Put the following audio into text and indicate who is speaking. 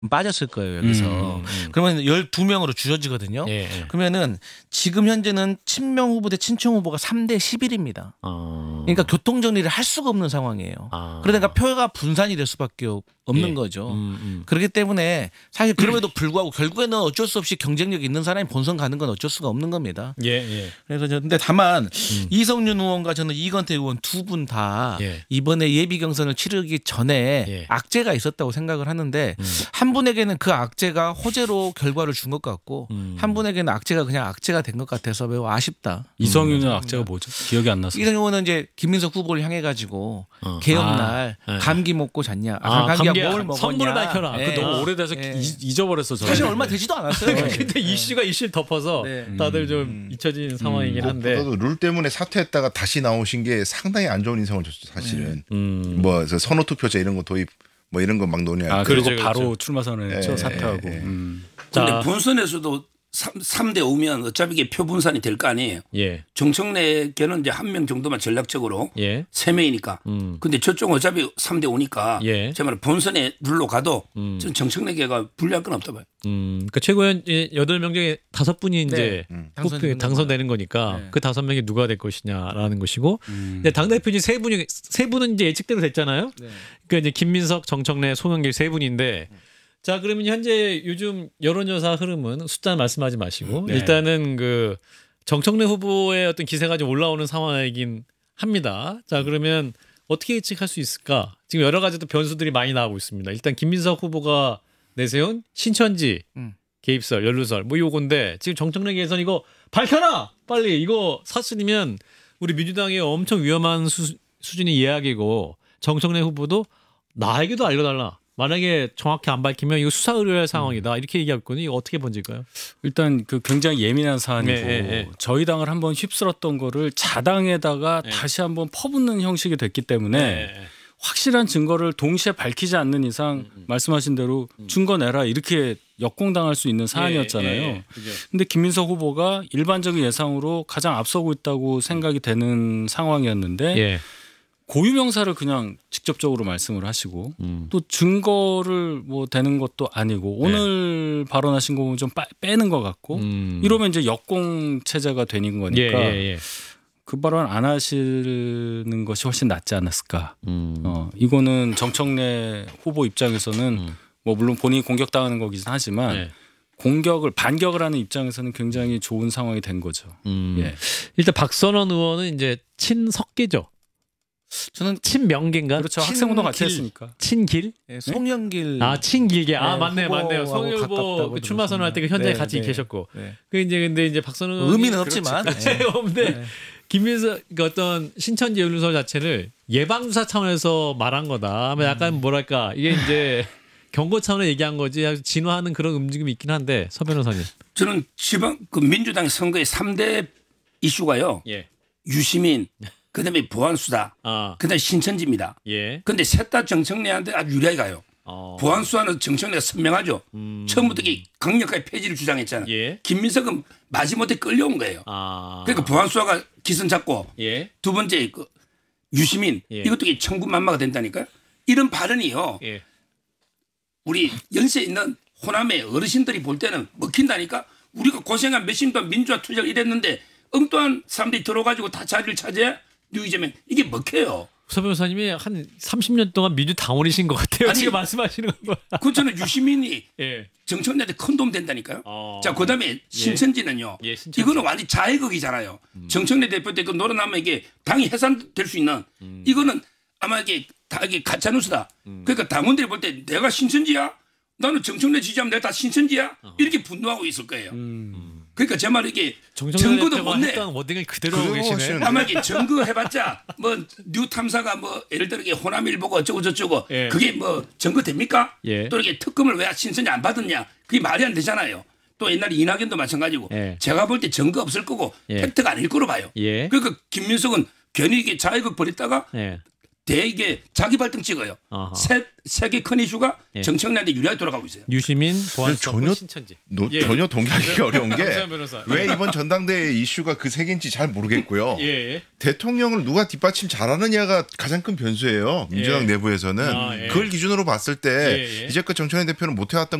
Speaker 1: 빠졌을 거예요 여기서. 그러면 12명으로 줄어지거든요.
Speaker 2: 예.
Speaker 1: 그러면은 지금 현재는 친명 후보 대 친청 후보가 3대 11입니다. 그러니까 교통 정리를 할 수가 없는 상황이에요. 그러니까 표가 분산이 될 수밖에 없는
Speaker 2: 예.
Speaker 1: 거죠. 그렇기 때문에 사실 그럼에도 불구하고 결국에는 어쩔 수 없이 경쟁력 있는 사람이 본선 가는 건 어쩔 수가 없는 겁니다.
Speaker 2: 예.
Speaker 1: 그래서 근데 다만 이성윤 의원과 저는 이건태 의원 두 분 다
Speaker 2: 예.
Speaker 1: 이번에 예비 경선을 치르기 전에
Speaker 2: 예.
Speaker 1: 악재가 있었다고 생각을 하는데 한 분에게는 그 악재가 호재로 결과를 준 것 같고 한 분에게는 악재가 그냥 악재가 된 것 같아서 매우 아쉽다.
Speaker 3: 이성윤의 악재가 뭐죠? 기억이 안 났어요.
Speaker 1: 이성윤 의원은 이제 김민석 후보를 향해 가지고 개업날
Speaker 2: 예.
Speaker 1: 감기 먹고 잤냐?
Speaker 2: 감기야.
Speaker 1: 뭘 먹었냐?
Speaker 2: 선물을 밝혀라.
Speaker 1: 예.
Speaker 3: 그 너무 오래돼서 잊어버렸어. 저는.
Speaker 1: 사실 얼마 되지도 않았어요.
Speaker 2: 근데 이슈가 이슈를 덮어서
Speaker 1: 네.
Speaker 2: 다들 좀 잊혀진 상황이긴 한데.
Speaker 4: 무엇보다도 룰 때문에 사퇴했다가 다시 나오신 게 상당히 안 좋은 인상을 줬죠. 사실은. 뭐 선호투표제 이런 거 도입 뭐 이런 거 막 논의하고.
Speaker 3: 그리고
Speaker 2: 그렇죠,
Speaker 3: 바로
Speaker 2: 그렇죠.
Speaker 3: 출마 선언했죠.
Speaker 4: 예,
Speaker 3: 사퇴하고.
Speaker 4: 예, 예.
Speaker 5: 근데
Speaker 2: 자.
Speaker 5: 본선에서도 3대 5면 어차피 이게 표 분산이 될 거 아니에요.
Speaker 2: 예.
Speaker 5: 정청래께는 이제 한 명 정도만 전략적으로
Speaker 2: 예.
Speaker 5: 3명이니까. 근데 저쪽은 어차피 3대 5니까
Speaker 2: 예.
Speaker 5: 제 말은 본선에 룰로 가도 저는 정청래계가 불리할 건 없다 봐요.
Speaker 2: 그러니까 최고위원 8명 중에 5분이 이제 당선되는 거니까
Speaker 1: 네.
Speaker 2: 그 5명이 누가 될 것이냐라는 것이고. 근데 당대표 이제 세 분은 이제 예측대로 됐잖아요.
Speaker 1: 네.
Speaker 2: 그러니까 이제 김민석, 정청래, 송영길 세 분인데 자, 그러면 현재 요즘 여론조사 흐름은 숫자 말씀하지 마시고
Speaker 1: 네.
Speaker 2: 일단은 그 정청래 후보의 어떤 기세가 좀 올라오는 상황이긴 합니다. 자, 그러면 어떻게 예측할 수 있을까? 지금 여러 가지 또 변수들이 많이 나오고 있습니다. 일단 김민석 후보가 내세운 신천지 개입설, 연루설 뭐 요건데 지금 정청래계에서는 이거 밝혀라! 빨리 이거 사실이면 우리 민주당의 엄청 위험한 수준의 이야기고 정청래 후보도 나에게도 알려달라. 만약에 정확히 안 밝히면 이거 수사 의뢰할 상황이다. 이렇게 얘기하고 있거든요. 이거 어떻게 번질까요?
Speaker 3: 일단 그 굉장히 예민한 사안이고
Speaker 2: 네.
Speaker 3: 저희 당을 한번 휩쓸었던 거를 자당에다가 다시 한번 퍼붓는 형식이 됐기 때문에 확실한 증거를 동시에 밝히지 않는 이상 말씀하신 대로 증거 내라 이렇게 역공당할 수 있는 사안이었잖아요. 근데 김민석 후보가 일반적인 예상으로 가장 앞서고 있다고 생각이 되는 상황이었는데
Speaker 2: 예.
Speaker 3: 고유명사를 그냥 직접적으로 말씀을 하시고 또 증거를 뭐 되는 것도 아니고 오늘 발언하신 거 보면 좀 빼는 것 같고 이러면 이제 역공 체제가 되는 거니까 그 발언 안 하시는 것이 훨씬 낫지 않았을까. 이거는 정청래 후보 입장에서는 뭐 물론 본인이 공격당하는 거긴 하지만 반격을 하는 입장에서는 굉장히 좋은 상황이 된 거죠. 예.
Speaker 2: 일단 박선원 의원은 이제 친석계죠.
Speaker 1: 저는
Speaker 2: 친명계인가?
Speaker 3: 그렇죠. 학생운동 같이 했으니까.
Speaker 2: 친길?
Speaker 1: 송영길
Speaker 2: 친길계.
Speaker 1: 네,
Speaker 2: 맞네요.
Speaker 1: 후보하고
Speaker 2: 송영 후보
Speaker 1: 가깝다고
Speaker 2: 그 출마 선언할 때 그 현장에 같이 계셨고. 근데 이제 박선원 의원이
Speaker 1: 의미는 없지만
Speaker 2: 없는데 김민석 그 어떤 신천지 연루설 자체를 예방주사 차원에서 말한 거다. 약간 뭐랄까 이게 이제 경고 차원에 얘기한 거지 진화하는 그런 움직임이 있긴 한데 서 변호사님.
Speaker 5: 저는 민주당 선거의 3대 이슈가요. 유시민, 그다음에 보안수사, 그다음에 신천지입니다. 그런데 셋 다 정청래한테 아주 유리하게 가요. 보안수사는 정청래가 선명하죠. 처음부터 강력하게 폐지를 주장했잖아요. 김민석은 마지못해 끌려온 거예요. 그러니까 보안수사가 기선 잡고 두 번째 유시민 이것도 천군만마가 된다니까요. 이런 발언이요. 우리 연세에 있는 호남의 어르신들이 볼 때는 먹힌다니까. 우리가 고생한 몇십 년 민주화 투자를 이랬는데 엉뚱한 사람들이 들어가지고 다 자리를 차지해. 뉴이재명 이게 먹혀요.
Speaker 2: 서 변호사님이 한 30년 동안 민주당원이신 것 같아요.
Speaker 5: 아니,
Speaker 2: 지금 말씀하시는 거.
Speaker 5: 그렇잖아요. 유시민이 정청래한테 큰 도움 된다니까요. 자, 그다음에 신천지는요.
Speaker 2: 신천지.
Speaker 5: 이거는 완전 자해극이잖아요. 정청래 대표 때 그 놀아나면 이게 당이 해산될 수 있는 이거는 아마 이게 다 이게 가짜뉴스다. 그러니까 당원들이 볼 때 내가 신천지야? 나는 정청래 지지하면 내가 다 신천지야? 이렇게 분노하고 있을 거예요. 그러니까 제 말 이게 증거도 못 내.
Speaker 2: 워딩을 그대로 하고 계시네.
Speaker 5: 아마 이게 증거해봤자 뭐 뉴 탐사가 뭐 예를 들어 이게 호남일보고 어쩌고 저쩌고 그게 뭐 증거 됩니까? 또 이렇게 특검을 왜 신천지 안 받았냐? 그게 말이 안 되잖아요. 또 옛날에 이낙연도 마찬가지고 제가 볼 때 증거 없을 거고 팩트가 아닐 거로 봐요. 그러니까 김민석은 괜히 이게 자의극 벌였다가 되게 자기 발등 찍어요. 세계 큰 이슈가
Speaker 2: 예.
Speaker 5: 정청래한테 유리하게 돌아가고 있어요.
Speaker 2: 유시민, 보안수사,
Speaker 4: 전혀-
Speaker 2: 신천지.
Speaker 4: 전혀 동의하기가 어려운 게
Speaker 2: 강수현 변호사.
Speaker 4: 왜 이번 전당대회 이슈가 그 세 개인지 잘 모르겠고요.
Speaker 2: 예.
Speaker 4: 대통령을 누가 뒷받침 잘하느냐가 가장 큰 변수예요. 민주당
Speaker 2: 예.
Speaker 4: 내부에서는
Speaker 2: 예.
Speaker 4: 그걸 기준으로 봤을 때
Speaker 2: 예.
Speaker 4: 이제껏 정청래 대표는 못해왔던